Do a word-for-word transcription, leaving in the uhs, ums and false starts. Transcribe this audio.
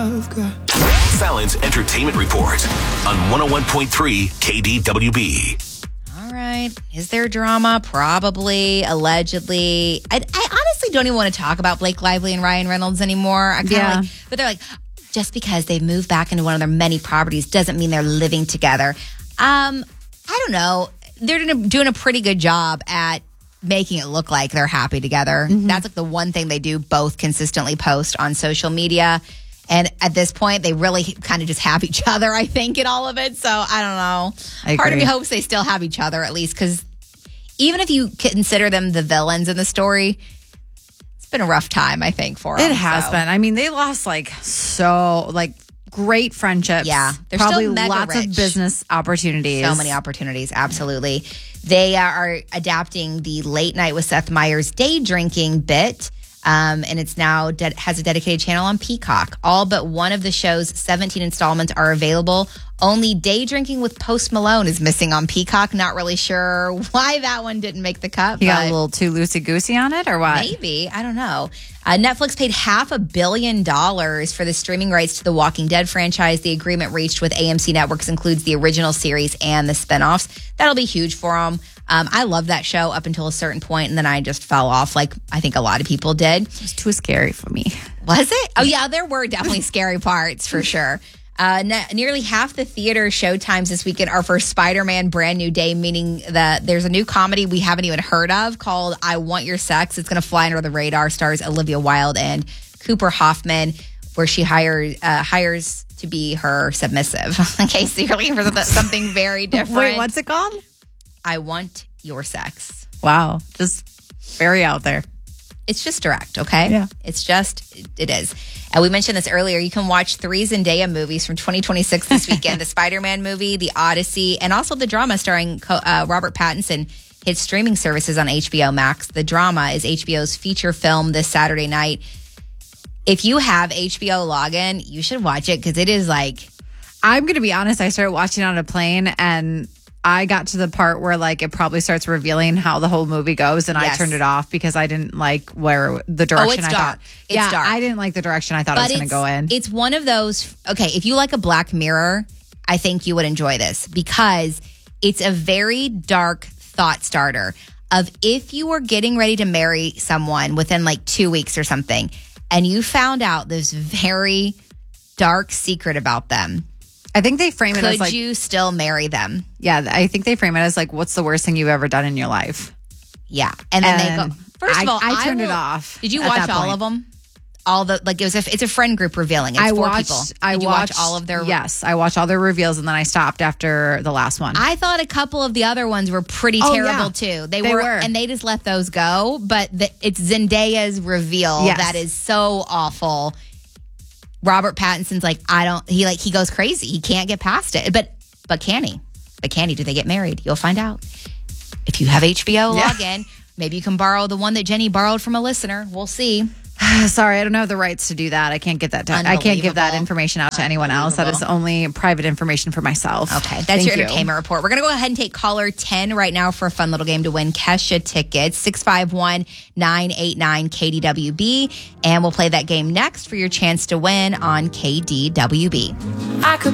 Fallon's Entertainment Report on one oh one point three K D W B. All right. Is there drama? Probably. Allegedly. I, I honestly don't even want to talk about Blake Lively and Ryan Reynolds anymore. I kinda Yeah. like, but they're like, just because they've moved back into one of their many properties doesn't mean they're living together. Um, I don't know. They're doing a, doing a pretty good job at making it look like they're happy together. Mm-hmm. That's like the one thing they do both consistently post on social media. And at this point, they really kind of just have each other, I think, in all of it. So I don't know. I Part of agree. me hopes they still have each other at least, because even if you consider them the villains in the story, it's been a rough time, I think, for them. It has so. been. I mean, they lost like so like great friendships. Yeah, they're probably still mega lots rich. of business opportunities. So many opportunities, absolutely. They are adapting the Late Night with Seth Meyers day drinking bit. Um, and it's now de- has a dedicated channel on Peacock. All but one of the show's seventeen installments are available. Only Day Drinking with Post Malone is missing on Peacock. Not really sure why that one didn't make the cut. You got but a little too loosey-goosey on it, or what? maybe. I don't know. Uh, Netflix paid half a billion dollars for the streaming rights to the Walking Dead franchise. The agreement reached with A M C Networks includes the original series and the spinoffs. That'll be huge for them. Um, I loved that show up until a certain point, and then I just fell off like I think a lot of people did. It was too scary for me. Was it? Oh, yeah, there were definitely scary parts for sure. Uh, ne- nearly half the theater showtimes this weekend are for Spider-Man Brand New Day, meaning that there's a new comedy we haven't even heard of called I Want Your Sex. It's going to fly under the radar, stars Olivia Wilde and Cooper Hoffman, where she hires, uh, hires to be her submissive. In case you're looking for something very different. Wait, what's it called? I Want Your Sex. Wow, just very out there. It's just direct, okay? Yeah. It's just, it is. And we mentioned this earlier. You can watch three Zendaya movies from twenty twenty-six this weekend. The Spider-Man movie, The Odyssey, and also the drama starring uh, Robert Pattinson hits streaming services on H B O Max. The drama is H B O's feature film this Saturday night. If you have H B O login, you should watch it because it is like... I'm going to be honest. I started watching on a plane and I got to the part where like it probably starts revealing how the whole movie goes, and Yes. I turned it off because I didn't like where the direction it's I dark. thought. It's yeah, dark. I didn't like the direction I thought it was going to go in. It's one of those, okay, if you like a Black Mirror, I think you would enjoy this because it's a very dark thought starter of if you were getting ready to marry someone within like two weeks or something, and you found out this very dark secret about them, I think they frame it could as like, you still marry them? yeah, I think they frame it as like, what's the worst thing you've ever done in your life? Yeah. And then And they go, first I- of all, I turned it will- off Did you at watch that all point. of them? All the, like, it was a, it's a friend group revealing. It's I four watched. people. I Did you watched watch all of their? Yes, I watched all their reveals, and then I stopped after the last one. I thought a couple of the other ones were pretty Oh, terrible yeah. too. They, They were, were. and they just let those go. But the, it's Zendaya's reveal Yes. that is so awful. Robert Pattinson's like, I don't. He like he goes crazy. He can't get past it. But but can he? But can he? Do they get married? You'll find out. If you have H B O Yeah. login, maybe you can borrow the one that Jenny borrowed from a listener. We'll see. Sorry, I don't have the rights to do that. I can't get that. To, I can't give that Unbelievable. information out to anyone else. That is only private information for myself. Okay, that's Thank your you. entertainment report. We're going to go ahead and take caller ten right now for a fun little game to win Kesha tickets, six five one, nine eight nine, K D W B. And we'll play that game next for your chance to win on K D W B. I could